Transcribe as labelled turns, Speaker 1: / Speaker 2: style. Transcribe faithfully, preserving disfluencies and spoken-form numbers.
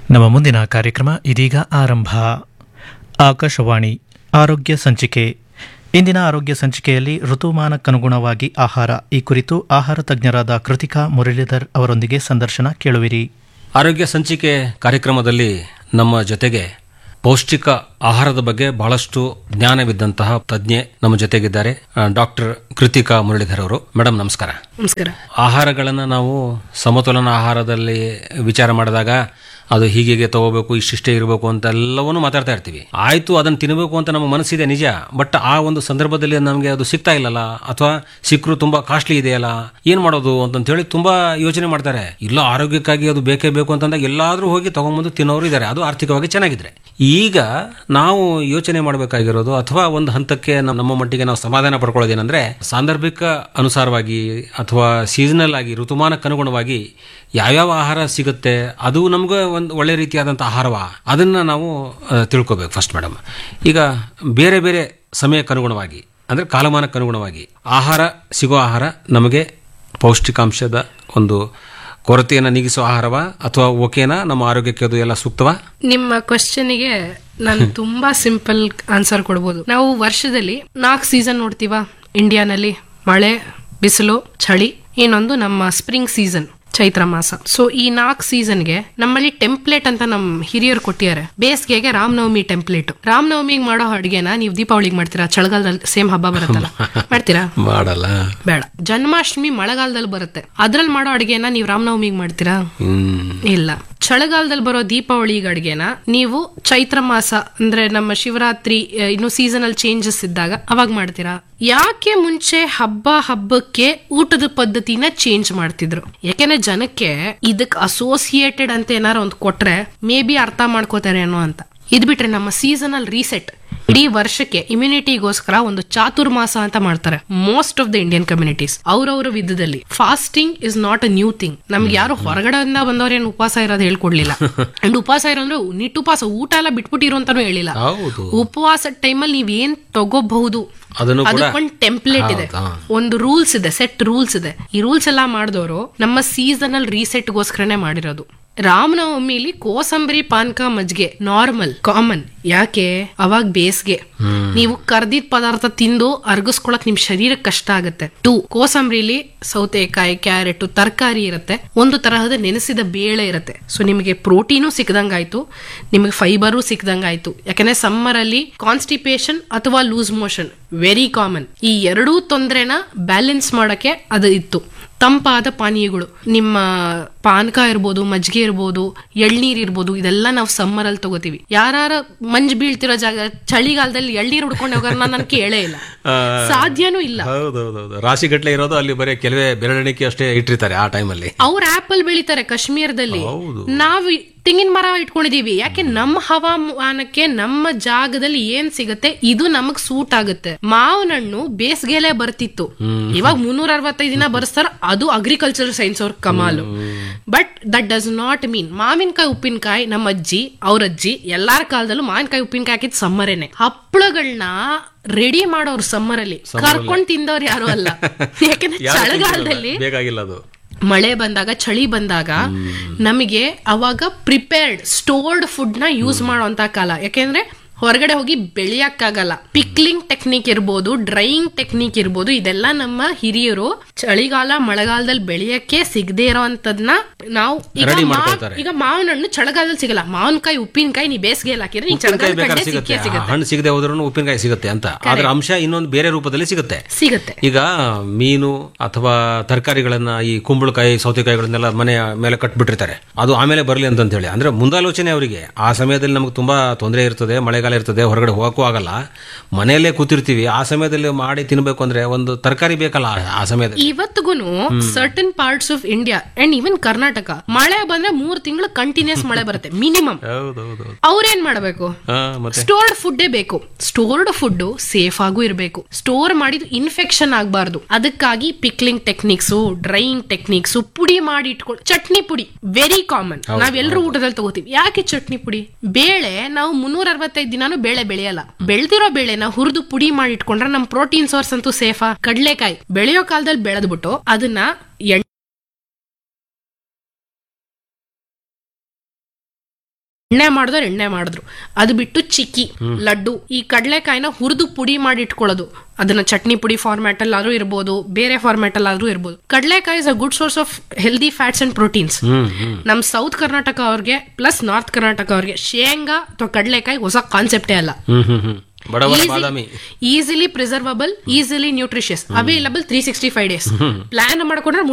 Speaker 1: ನಮ್ಮ ಮುಂದಿನ ಕಾರ್ಯಕ್ರಮ ಇದೀಗ ಆರಂಭ. ಆಕಾಶವಾಣಿ ಆರೋಗ್ಯ ಸಂಚಿಕೆ. ಇಂದಿನ ಆರೋಗ್ಯ ಸಂಚಿಕೆಯಲ್ಲಿ ಋತುಮಾನಕ್ಕನುಗುಣವಾಗಿ ಆಹಾರ ಈ ಕುರಿತು ಆಹಾರ ತಜ್ಞರಾದ ಕೃತಿಕಾ ಮುರಳೀಧರ್ ಅವರೊಂದಿಗೆ ಸಂದರ್ಶನ ಕೇಳುವಿರಿ.
Speaker 2: ಆರೋಗ್ಯ ಸಂಚಿಕೆ ಕಾರ್ಯಕ್ರಮದಲ್ಲಿ ನಮ್ಮ ಜೊತೆಗೆ ಪೌಷ್ಟಿಕ ಆಹಾರದ ಬಗ್ಗೆ ಬಹಳಷ್ಟು ಜ್ಞಾನವಿದ್ದಂತಹ ತಜ್ಞೆ ನಮ್ಮ ಜೊತೆಗಿದ್ದಾರೆ. ಡಾಕ್ಟರ್ ಕೃತಿಕಾ ಮುರಳೀಧರ್ ಅವರು. ಮೇಡಮ್ ನಮಸ್ಕಾರ.
Speaker 3: ನಮಸ್ಕಾರ.
Speaker 2: ಆಹಾರಗಳನ್ನು ನಾವು ಸಮತೋಲನ ಆಹಾರದಲ್ಲಿ ವಿಚಾರ ಮಾಡಿದಾಗ ಅದು ಹೀಗೆ ತಗೋಬೇಕು, ಇಷ್ಟಿಷ್ಟೇ ಇರಬೇಕು ಅಂತ ಎಲ್ಲವನ್ನೂ ಮಾತಾಡ್ತಾ ಇರ್ತೀವಿ. ಆಯ್ತು, ಅದನ್ನು ತಿನ್ನಬೇಕು ಅಂತ ನಮ್ಮ ಮನಸ್ಸಿದೆ ನಿಜ. ಬಟ್ ಆ ಒಂದು ಸಂದರ್ಭದಲ್ಲಿ ನಮಗೆ ಅದು ಸಿಗ್ತಾ ಇಲ್ಲಲ್ಲ, ಅಥವಾ ಸಿಕ್ಕರು ತುಂಬಾ ಕಾಸ್ಟ್ಲಿ ಇದೆಯಲ್ಲ, ಏನ್ ಮಾಡೋದು ಅಂತಂತ ಹೇಳಿ ತುಂಬಾ ಯೋಚನೆ ಮಾಡ್ತಾರೆ. ಇಲ್ಲ, ಆರೋಗ್ಯಕ್ಕಾಗಿ ಅದು ಬೇಕೇ ಬೇಕು ಅಂತಂದಾಗ ಎಲ್ಲಾದ್ರೂ ಹೋಗಿ ತಗೊಂಡ್ಬಂದು ತಿನ್ನೋರು ಇದ್ದಾರೆ, ಅದು ಆರ್ಥಿಕವಾಗಿ ಚೆನ್ನಾಗಿದ್ರೆ. ಈಗ ನಾವು ಯೋಚನೆ ಮಾಡಬೇಕಾಗಿರೋದು, ಅಥವಾ ಒಂದು ಹಂತಕ್ಕೆ ನಮ್ಮ ಮಟ್ಟಿಗೆ ನಾವು ಸಮಾಧಾನ ಪಡ್ಕೊಳ್ಳೋದೇನೆಂದ್ರೆ, ಸಾಂದರ್ಭಿಕ ಅನುಸಾರವಾಗಿ ಅಥವಾ ಸೀಸನಲ್ ಆಗಿ ಋತುಮಾನಕ್ಕನುಗುಣವಾಗಿ ಯಾವ್ಯಾವ ಆಹಾರ ಸಿಗುತ್ತೆ ಅದು ನಮ್ಗೆ ಒಂದು ಒಳ್ಳೆ ರೀತಿಯಾದಂಥ ಆಹಾರವ, ಅದನ್ನ ನಾವು ತಿಳ್ಕೊಬೇಕು ಫಸ್ಟ್ ಮೇಡಮ್. ಈಗ ಬೇರೆ ಬೇರೆ ಸಮಯಕ್ಕನುಗುಣವಾಗಿ ಅಂದ್ರೆ ಕಾಲಮಾನಕ್ಕನುಗುಣವಾಗಿ ಆಹಾರ ಸಿಗೋ ಆಹಾರ ನಮಗೆ ಪೌಷ್ಟಿಕಾಂಶದ ಒಂದು ಕೊರತೆಯನ್ನು ನೀಗಿಸೋ ಆಹಾರವ, ಅಥವಾ ಓಕೆನಾ, ನಮ್ಮ ಆರೋಗ್ಯಕ್ಕೆ ಅದು ಎಲ್ಲ ಸೂಕ್ತವಾ?
Speaker 3: ನಿಮ್ಮ ಕ್ವಶನ್ಗೆ ನಾನು ತುಂಬಾ ಸಿಂಪಲ್ ಆನ್ಸರ್ ಕೊಡ್ಬೋದು. ನಾವು ವರ್ಷದಲ್ಲಿ ನಾಲ್ಕು ಸೀಸನ್ ನೋಡ್ತೀವ ಇಂಡಿಯಾನಲ್ಲಿ: ಮಳೆ, ಬಿಸಿಲು, ಚಳಿ, ಇನ್ನೊಂದು ನಮ್ಮ ಸ್ಪ್ರಿಂಗ್ ಸೀಸನ್, ಚೈತ್ರ ಮಾಸ. ಸೊ ಈ ನಾಲ್ಕು ಸೀಸನ್ಗೆ ನಮ್ಮಲ್ಲಿ ಟೆಂಪ್ಲೇಟ್ ಅಂತ ನಮ್ ಹಿರಿಯರು ಕೊಟ್ಟಿದ್ದಾರೆ. ಬೇಸಿಗೆಗೆ ರಾಮನವಮಿ ಟೆಂಪ್ಲೇಟ್. ರಾಮನವಮಿಗೆ ಮಾಡೋ ಅಡ್ಗೆನ ನೀವು ದೀಪಾವಳಿಗೆ ಮಾಡ್ತೀರಾ? ಚಳಿಗಾಲದಲ್ಲಿ ಸೇಮ್ ಹಬ್ಬ ಬರುತ್ತಲ್ಲ, ಮಾಡ್ತೀರಾ?
Speaker 2: ಮಾಡಲ್ಲ.
Speaker 3: ಬೇಡ. ಜನ್ಮಾಷ್ಟಮಿ ಮಳೆಗಾಲದಲ್ಲಿ ಬರುತ್ತೆ, ಅದ್ರಲ್ಲಿ ಮಾಡೋ ಅಡ್ಗೆನ ನೀವು ರಾಮನವಮಿಗೆ ಮಾಡ್ತೀರಾ? ಇಲ್ಲ. ಚಳಿಗಾಲದಲ್ಲಿ ಬರೋ ದೀಪಾವಳಿ ಅಡ್ಗೆನ ನೀವು ಚೈತ್ರ ಮಾಸ ಅಂದ್ರೆ ನಮ್ಮ ಶಿವರಾತ್ರಿ, ಇನ್ನು ಸೀಸನಲ್ ಚೇಂಜಸ್ ಇದ್ದಾಗ ಅವಾಗ ಮಾಡ್ತೀರಾ? ಯಾಕೆ ಮುಂಚೆ ಹಬ್ಬ ಹಬ್ಬಕ್ಕೆ ಊಟದ ಪದ್ಧತಿನ ಚೇಂಜ್ ಮಾಡ್ತಿದ್ರು? ಯಾಕೆಂದ್ರೆ ಜನಕ್ಕೆ ಇದಕ್ ಅಸೋಸಿಯೇಟೆಡ್ ಅಂತ ಏನಾರ ಒಂದು ಕೊಟ್ರೆ ಮೇ ಬಿ ಅರ್ಥ ಮಾಡ್ಕೋತಾರೆ ಏನೋ ಅಂತ. ಇದ್ ಬಿಟ್ರೆ ನಮ್ಮ ಸೀಸನಲ್ ರೀಸೆಟ್ ಇಡೀ ವರ್ಷಕ್ಕೆ ಇಮ್ಯುನಿಟಿಗೋಸ್ಕರ ಒಂದು ಚಾತುರ್ಮಾಸ ಅಂತ ಮಾಡ್ತಾರೆ most of the Indian communities. ಅವ್ರವ್ರ ವಿಧದಲ್ಲಿ fasting is not a new thing. ನಮ್ಗೆ ಯಾರು ಹೊರಗಡೆಯಿಂದ ಬಂದವ್ರೇನು ಉಪವಾಸ ಇರೋದು ಹೇಳ್ಕೊಡ್ಲಿಲ್ಲ. ಅಂಡ್ ಉಪವಾಸ ಇರೋಂದ್ರೆ ನಿಟ್ಟುಪವಾಸ, ಊಟ ಎಲ್ಲ ಬಿಟ್ಬಿಟ್ಟಿರೋ ಅಂತಾನು ಹೇಳಿಲ್ಲ. ಉಪವಾಸ ಟೈಮಲ್ಲಿ ನೀವ್ ಏನ್ ತಗೋಬಹುದು ಅದಕ್ಕೊಂದು ಟೆಂಪ್ಲೇಟ್ ಇದೆ, ಒಂದು ರೂಲ್ಸ್ ಇದೆ, ಸೆಟ್ ರೂಲ್ಸ್ ಇದೆ. ಈ ರೂಲ್ಸ್ ಎಲ್ಲಾ ಮಾಡಿದವರು ನಮ್ಮ ಸೀಸನಲ್ ರೀಸೆಟ್ಗೋಸ್ಕರನೇ ಮಾಡಿರೋದು. ರಾಮನವಮಿಲಿ ಕೋಸಂಬರಿ, ಪಾನಕ, ಮಜ್ಜಿಗೆ ನಾರ್ಮಲ್, ಕಾಮನ್. ಯಾಕೆ? ಅವಾಗ ಬೇಸ್ಗೆ ನೀವು ಕರ್ದಿದ್ ಪದಾರ್ಥ ತಿಂದು ಅರ್ಗಿಸ್ಕೊಳಕ್ ನಿಮ್ ಶರೀರಕ್ಕೆ ಕಷ್ಟ ಆಗುತ್ತೆ. ಟೂ, ಕೋಸಂಬರಿಲಿ ಸೌತೆಕಾಯಿ, ಕ್ಯಾರೆಟ್, ತರಕಾರಿ ಇರುತ್ತೆ, ಒಂದು ತರಹದ ನೆನೆಸಿದ ಬೇಳೆ ಇರುತ್ತೆ. ಸೊ ನಿಮಗೆ ಪ್ರೋಟೀನು ಸಿಕ್ಕದಂಗಾಯ್ತು, ನಿಮಗೆ ಫೈಬರು ಸಿಕ್ಕದಂಗಾಯ್ತು. ಯಾಕಂದ್ರೆ ಸಮ್ಮರ್ ಅಲ್ಲಿ ಕಾನ್ಸ್ಟಿಪೇಷನ್ ಅಥವಾ ಲೂಸ್ ಮೋಷನ್ ವೆರಿ ಕಾಮನ್. ಈ ಎರಡೂ ತೊಂದ್ರೆನ ಬ್ಯಾಲೆನ್ಸ್ ಮಾಡಕ್ಕೆ ಅದು ಇತ್ತು. ತಂಪಾದ ಪಾನೀಯಗಳು, ನಿಮ್ಮ ಪಾನಕ ಇರ್ಬೋದು, ಮಜ್ಜಿಗೆ ಇರ್ಬೋದು, ಎಳ್ನೀರ್ ಇರ್ಬೋದು, ಇದೆಲ್ಲ ನಾವು ಸಮ್ಮರ್ ಅಲ್ಲಿ ತಗೋತೀವಿ. ಯಾರ ಮಂಜು ಬೀಳ್ತಿರೋ ಜಾಗ ಚಳಿಗಾಲದಲ್ಲಿ ಎಳ್ನೀರ್ ಹುಡ್ಕೊಂಡು ಹೋಗೋರ್ ನಾನು ಕೇಳೇ ಇಲ್ಲ, ಸಾಧ್ಯನೂ ಇಲ್ಲ.
Speaker 2: ರಾಶಿ ಗಟ್ಲೆ ಇರೋದು ಅಲ್ಲಿ ಬರೀ ಕೆಲವೇ ಬೆರಳಿಕೆ ಅಷ್ಟೇ ಇಟ್ಟಿರ್ತಾರೆ ಆ ಟೈಮಲ್ಲಿ.
Speaker 3: ಅವ್ರ ಆಪಲ್ ಬೆಳಿತಾರೆ ಕಾಶ್ಮೀರದಲ್ಲಿ, ನಾವು ತೆಂಗಿನ ಮರ ಇಟ್ಕೊಂಡಿದೀವಿ. ಯಾಕೆ? ನಮ್ಮ ಹವಾಮಾನಕ್ಕೆ ನಮ್ಮ ಜಾಗದಲ್ಲಿ ಏನ್ ಸಿಗುತ್ತೆ ಇದು ನಮಗ್ ಸೂಟ್ ಆಗುತ್ತೆ. ಮಾವಿನ ಹಣ್ಣು ಬೇಸಿಗೆಲೆ ಬರ್ತಿತ್ತು, ಇವಾಗ ಮುನ್ನೂರ ಅರವತ್ತೈದು ದಿನ ಬರ್ಸ್ತಾರ, ಅದು ಅಗ್ರಿಕಲ್ಚರ್ ಸೈನ್ಸ್ ಅವ್ರ ಕಮಾಲು. But that does not mean ಮಾವಿನಕಾಯಿ, ಉಪ್ಪಿನಕಾಯಿ ನಮ್ಮ ಅಜ್ಜಿ ಅವ್ರ ಅಜ್ಜಿ ಎಲ್ಲಾರ ಕಾಲದಲ್ಲೂ ಮಾವಿನಕಾಯಿ ಉಪ್ಪಿನಕಾಯಿ ಹಾಕಿದ್ ಸಮ್ಮರೇನೆ. ಹಪ್ಪಳಗಳನ್ನ ರೆಡಿ ಮಾಡೋರು ಸಮ್ಮರ್ ಅಲ್ಲಿ, ಕರ್ಕೊಂಡ್ ತಿಂದವ್ರು ಯಾರು ಅಲ್ಲ. ಯಾಕಂದ್ರೆ ಚಳಿಗಾಲದಲ್ಲಿ
Speaker 2: ಬೇಕಾಗಿಲ್ಲ ಅದು.
Speaker 3: ಮಳೆ ಬಂದಾಗ, ಚಳಿ ಬಂದಾಗ ನಮಗೆ ಅವಾಗ ಪ್ರಿಪೇರ್ಡ್ ಸ್ಟೋರ್ಡ್ ಫುಡ್ ನ ಯೂಸ್ ಮಾಡುವಂತ ಕಾಲ. ಯಾಕೆಂದ್ರೆ ಹೊರಗಡೆ ಹೋಗಿ ಬೆಳೆಯಕ್ಕಾಗಲ್ಲ. ಪಿಕ್ಲಿಂಗ್ ಟೆಕ್ನಿಕ್ ಇರ್ಬೋದು, ಡ್ರೈಯಿಂಗ್ ಟೆಕ್ನಿಕ್ ಇರ್ಬೋದು, ಇದೆಲ್ಲ ನಮ್ಮ ಹಿರಿಯರು ಚಳಿಗಾಲ ಮಳೆಗಾಲದಲ್ಲಿ ಬೆಳೆಯಕ್ಕೆ ಸಿಗದೆ ಇರೋಂಥದ್ನ ನಾವು ಈಗ ಈಗ ಮಾವಿನ ಹಣ್ಣು ಚಳಿಗಾಲದಲ್ಲಿ ಸಿಗಲ್ಲ, ಮಾವಿನಕಾಯಿ ಉಪ್ಪಿನಕಾಯಿ ನೀ ಬೇಸಿಗೆಯಲ್ಲಿ ಹಾಕಿದ್ರೆ ನೀ ಚಳಿಗಾಲ ಸಿಗುತ್ತೆ.
Speaker 2: ಹಣ್ಣು ಸಿಗದೆ ಹೋದ್ರೂ ಉಪ್ಪಿನಕಾಯಿ ಸಿಗುತ್ತೆ ಅಂತ, ಅದ್ರ ಅಂಶ ಇನ್ನೊಂದು ಬೇರೆ ರೂಪದಲ್ಲಿ ಸಿಗುತ್ತೆ
Speaker 3: ಸಿಗುತ್ತೆ
Speaker 2: ಈಗ ಮೀನು ಅಥವಾ ತರಕಾರಿಗಳನ್ನ, ಈ ಕುಂಬಳಕಾಯಿ, ಸೌತೆಕಾಯಿಗಳನ್ನೆಲ್ಲ ಮನೆ ಮೇಲೆ ಕಟ್ಬಿಟ್ಟಿರ್ತಾರೆ, ಅದು ಆಮೇಲೆ ಬರಲಿ ಅಂತ ಹೇಳಿ. ಅಂದ್ರೆ ಮುಂದಾಲೋಚನೆ ಅವರಿಗೆ. ಆ ಸಮಯದಲ್ಲಿ ನಮ್ಗೆ ತುಂಬಾ ತೊಂದರೆ ಇರ್ತದೆ, ಮಳೆಗಾಲ ಇರ್ತದೆ, ಹೊರಗಡೆ ಹೋಗಕ್ಕೂ ಆಗಲ್ಲ, ಮನೆಯಲ್ಲೇ ಕೂತಿರ್ತೀವಿ. ಆ ಸಮಯದಲ್ಲಿ ಮಾಡಿ ತಿನ್ಬೇಕು ಅಂದ್ರೆ ಒಂದು ತರಕಾರಿ ಬೇಕಲ್ಲ ಆ ಸಮಯದಲ್ಲಿ.
Speaker 3: ಇವತ್ತಿಗೂನು certain parts of India and even Karnataka ಮಳೆ ಬಂದ್ರೆ ಮೂರ್ ತಿಂಗಳು ಕಂಟಿನ್ಯೂಸ್ ಮಳೆ ಬರುತ್ತೆ ಮಿನಿಮಮ್. ಅವ್ರೇನ್ ಮಾಡ್ಬೇಕು? ಸ್ಟೋರ್ಡ್ ಫುಡ್ಡೇ ಬೇಕು. ಸ್ಟೋರ್ಡ್ ಫುಡ್ ಸೇಫ್ ಆಗೂ ಇರಬೇಕು, ಸ್ಟೋರ್ ಮಾಡಿದ್ದು ಇನ್ಫೆಕ್ಷನ್ ಆಗಬಾರ್ದು. ಅದಕ್ಕಾಗಿ ಪಿಕ್ಲಿಂಗ್ ಟೆಕ್ನಿಕ್ಸ್, ಡ್ರೈಯಿಂಗ್ ಟೆಕ್ನಿಕ್ಸ್, ಪುಡಿ ಮಾಡಿ ಇಟ್ಕೊಂಡು, ಚಟ್ನಿ ಪುಡಿ ವೆರಿ ಕಾಮನ್, ನಾವೆಲ್ಲರೂ ಊಟದಲ್ಲಿ ತಗೋತೀವಿ. ಯಾಕೆ ಚಟ್ನಿ ಪುಡಿ? ಬೇಳೆ ನಾವು ಮುನ್ನೂರ ಅರವತ್ತೈದು ದಿನಾನು ಬೇಳೆ ಬೆಳೆಯಲ್ಲ, ಬೆಳೆದಿರೋ ಬೇಳೆನ ಹುರಿದು ಪುಡಿ ಮಾಡಿ ಇಟ್ಕೊಂಡ್ರೆ ನಮ್ ಪ್ರೋಟೀನ್ ಸೋರ್ಸ್ ಅಂತೂ ಸೇಫಾ? ಕಡ್ಲೆಕಾಯಿ ಬೆಳೆಯೋ ಕಾಲದಲ್ಲಿ ಬೆಳೆದ್ಬಿಟ್ಟು ಅದನ್ನ ಎಣ್ಣೆ ಮಾಡಿದವ್ರು ಎಣ್ಣೆ ಮಾಡಿದ್ರು. ಅದು ಬಿಟ್ಟು ಚಿಕ್ಕಿ, ಲಡ್ಡು, ಈ ಕಡಲೆಕಾಯಿನ ಹುರಿದು ಪುಡಿ ಮಾಡಿ ಇಟ್ಕೊಳ್ಳೋದು, ಅದನ್ನ ಚಟ್ನಿ ಪುಡಿ ಫಾರ್ಮ್ಯಾಟ್ ಅಲ್ಲಾದ್ರೂ ಇರ್ಬೋದು, ಬೇರೆ ಫಾರ್ಮ್ಯಾಟ್ ಅಲ್ಲಾದ್ರೂ ಇರ್ಬೋದು. ಕಡಲೆಕಾಯಿ is a good source of healthy fats and proteins. ನಮ್ ಸೌತ್ ಕರ್ನಾಟಕ ಅವ್ರಿಗೆ ಪ್ಲಸ್ ನಾರ್ತ್ ಕರ್ನಾಟಕ ಅವ್ರಿಗೆ ಶೇಂಗಾ ಅಥವಾ ಕಡಲೆಕಾಯಿ ಹೊಸ ಕಾನ್ಸೆಪ್ಟೇ ಅಲ್ಲ. Easily ಪ್ರಿಸರ್ವಬಲ್, easily nutritious, available three sixty five days. Plan ಮಾಡ್ಕೊಂಡ್ರೆ